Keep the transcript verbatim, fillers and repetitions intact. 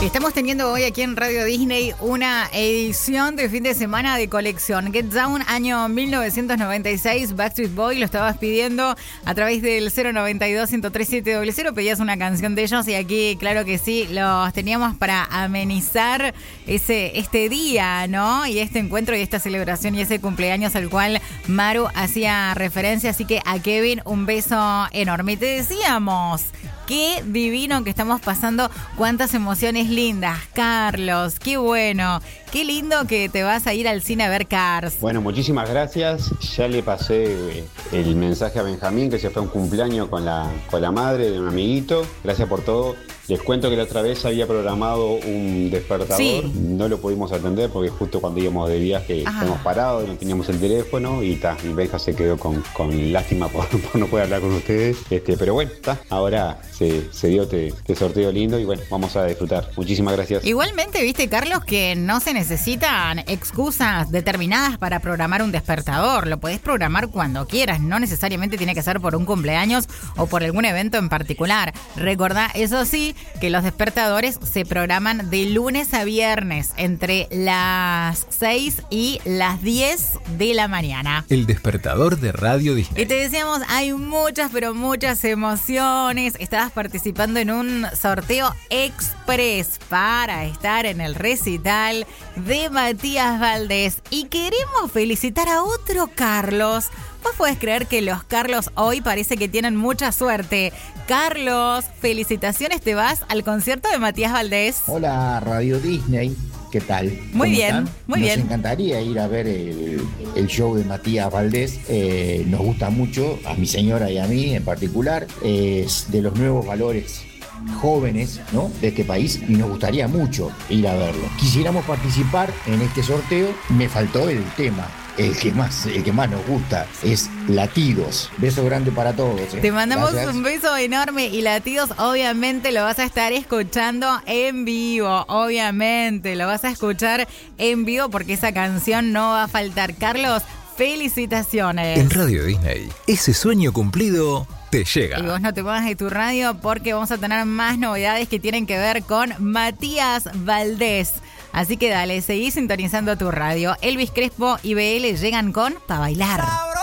Estamos teniendo hoy aquí en Radio Disney una edición de fin de semana de colección. Get Down, año mil novecientos noventa y seis, Backstreet Boys, lo estabas pidiendo a través del cero noventa y dos, ciento tres siete cero cero, pedías una canción de ellos y aquí, claro que sí, los teníamos para amenizar ese este día, ¿no? Y este encuentro y esta celebración y ese cumpleaños al cual Maru hacía referencia, así que a Kevin un beso enorme. Y te decíamos, qué divino que estamos pasando, cuántas emociones lindas, Carlos, qué bueno, qué lindo que te vas a ir al cine a ver Cars. Bueno, muchísimas gracias, ya le pasé el mensaje a Benjamín que se fue a un cumpleaños con la, con la madre de un amiguito, gracias por todo. Les cuento que la otra vez había programado un despertador, sí. No lo pudimos atender porque justo cuando íbamos de viaje estábamos parados, no teníamos el teléfono y ta, y Benja se quedó con, con lástima por, por no poder hablar con ustedes, este, pero bueno, ta, ahora se, se dio este, este sorteo lindo y bueno, vamos a disfrutar. Muchísimas gracias. Igualmente, viste, Carlos, que no se necesitan excusas determinadas para programar un despertador, lo podés programar cuando quieras, no necesariamente tiene que ser por un cumpleaños o por algún evento en particular. Recordá, eso sí, que los despertadores se programan de lunes a viernes entre las seis y las diez de la mañana. El despertador de Radio Disney. Y te decíamos, hay muchas, pero muchas emociones. Estabas participando en un sorteo express para estar en el recital de Matías Valdés. Y queremos felicitar a otro Carlos. Vos podés creer que los Carlos hoy parece que tienen mucha suerte. Carlos, felicitaciones, te vas al concierto de Matías Valdés. Hola, Radio Disney, ¿qué tal? Muy bien, están? muy nos bien. Nos encantaría ir a ver el, el show de Matías Valdés. Eh, nos gusta mucho, a mi señora y a mí en particular, es de los nuevos valores jóvenes, ¿no?, de este país y nos gustaría mucho ir a verlo. Quisiéramos participar en este sorteo, me faltó el tema. El que más, el que más nos gusta es Latidos. Beso grande para todos. ¿eh? Te mandamos Gracias. Un beso enorme y Latidos obviamente lo vas a estar escuchando en vivo, obviamente lo vas a escuchar en vivo porque esa canción no va a faltar. Carlos, felicitaciones. En Radio Disney, ese sueño cumplido te llega. Y vos no te pongas de tu radio porque vamos a tener más novedades que tienen que ver con Matías Valdés. Así que dale, seguí sintonizando tu radio. Elvis Crespo y B L llegan con Pa' Bailar.